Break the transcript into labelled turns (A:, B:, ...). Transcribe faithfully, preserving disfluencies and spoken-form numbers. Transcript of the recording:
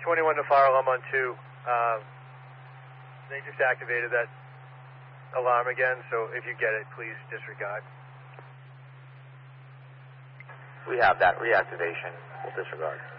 A: twenty-one to fire alarm on two. Um, they just activated that alarm again, so if you get it, please disregard.
B: We have that reactivation. We'll disregard.